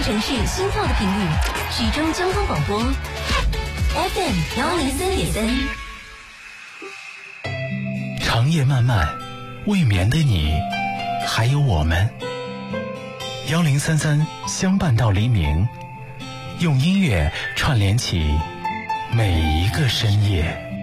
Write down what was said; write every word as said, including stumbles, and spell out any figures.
城市心跳的频率，徐州交通广播 F M 幺零三点三。 长夜漫漫，未眠的你，还有我们。幺零三三相伴到黎明，用音乐串联起每一个深夜。